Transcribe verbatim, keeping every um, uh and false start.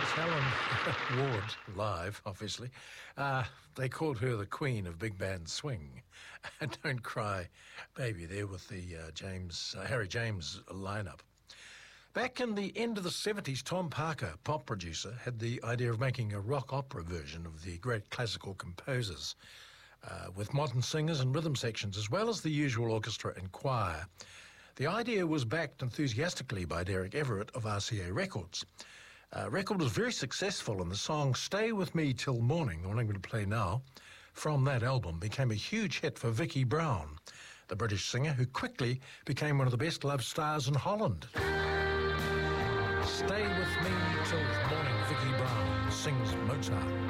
Helen Ward, live, obviously. Uh, they called her the queen of big band swing. And Don't Cry, Baby, there with the uh, James uh, Harry James lineup. Back in the end of the seventies, Tom Parker, pop producer, had the idea of making a rock opera version of the great classical composers, uh, with modern singers and rhythm sections, as well as the usual orchestra and choir. The idea was backed enthusiastically by Derek Everett of R C A Records. Uh, record was very successful, and the song Stay With Me Till Morning, the one I'm going to play now, from that album, became a huge hit for Vicky Brown, the British singer who quickly became one of the best loved stars in Holland. Stay With Me Till Morning, Vicky Brown sings Mozart.